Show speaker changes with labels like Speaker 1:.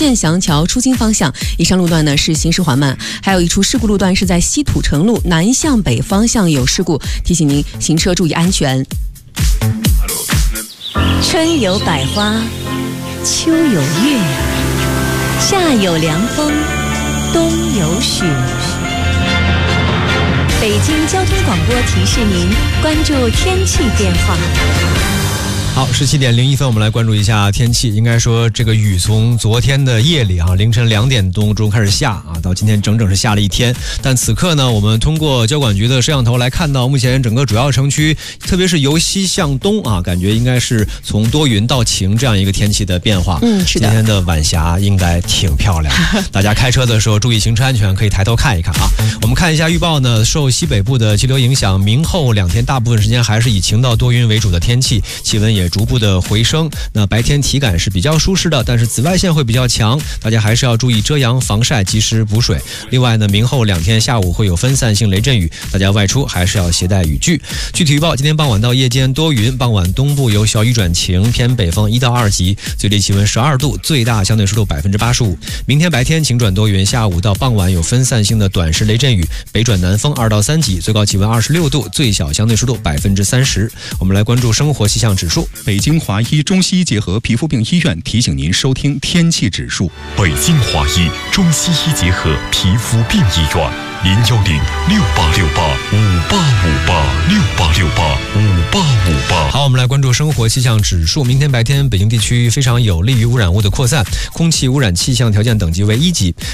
Speaker 1: 建祥桥出京方向，以上路段呢是行驶缓慢。还有一处事故路段是在西土城路南向北方向有事故，提醒您行车注意安全。春有百花，秋有月，夏有凉风，冬有雪。北京交通广播提示您关注天气变化。
Speaker 2: 好，17点01分，我们来关注一下天气。应该说，这个雨从昨天的夜里凌晨2点多钟开始下到今天整整是下了一天。但此刻呢，我们通过交管局的摄像头来看到，目前整个主要城区，特别是由西向东感觉应该是从多云到晴这样一个天气的变化。
Speaker 1: 是的。
Speaker 2: 今天的晚霞应该挺漂亮，大家开车的时候注意行车安全，可以抬头看一看我们看一下预报呢，受西北部的气流影响，明后2天大部分时间还是以晴到多云为主的天气，气温也逐步的回升。那白天体感是比较舒适的，但是紫外线会比较强，大家还是要注意遮阳防晒，及时补水。另外呢，明后2天下午会有分散性雷阵雨，大家外出还是要携带雨具。具体预报，今天傍晚到夜间多云，傍晚东部有小雨转晴，偏北风1到2级，最低气温12度，最大相对湿度85%。明天白天晴转多云，下午到傍晚有分散性的短时雷阵雨，北转南风2到3级，最高气温26度，最小相对湿度30%。我们来关注生活气象指数。
Speaker 3: 北京华医中西医结合皮肤病医院提醒您收听天气指数。
Speaker 4: 北京华医中西医结合皮肤病医院，0106868585858，685858。
Speaker 2: 好，我们来关注生活气象指数。明天白天，北京地区非常有利于污染物的扩散，空气污染气象条件等级为1级。